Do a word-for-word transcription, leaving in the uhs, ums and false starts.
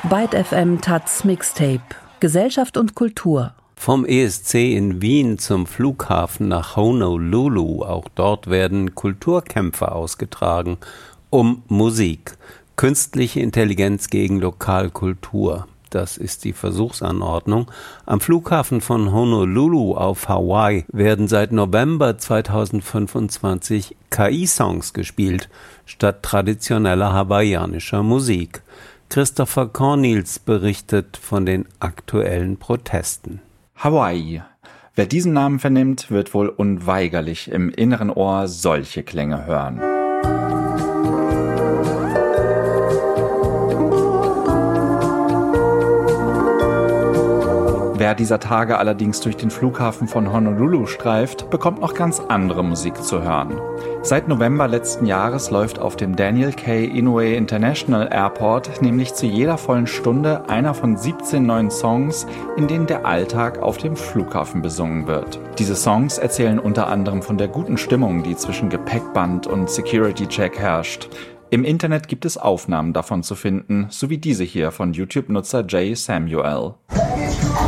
Byte F M Taz Mixtape. Gesellschaft und Kultur. Vom E S C in Wien zum Flughafen nach Honolulu. Auch dort werden Kulturkämpfe ausgetragen. Um Musik. Künstliche Intelligenz gegen Lokalkultur. Das ist die Versuchsanordnung. Am Flughafen von Honolulu auf Hawaii werden seit November zweitausendfünfundzwanzig K I-Songs gespielt, statt traditioneller hawaiianischer Musik. Christopher Cornels berichtet von den aktuellen Protesten. Hawaii. Wer diesen Namen vernimmt, wird wohl unweigerlich im inneren Ohr solche Klänge hören. Wer dieser Tage allerdings durch den Flughafen von Honolulu streift, bekommt noch ganz andere Musik zu hören. Seit November letzten Jahres läuft auf dem Daniel K. Inouye International Airport nämlich zu jeder vollen Stunde einer von siebzehn neuen Songs, in denen der Alltag auf dem Flughafen besungen wird. Diese Songs erzählen unter anderem von der guten Stimmung, die zwischen Gepäckband und Security-Check herrscht. Im Internet gibt es Aufnahmen davon zu finden, so wie diese hier von YouTube-Nutzer Jay Samuel.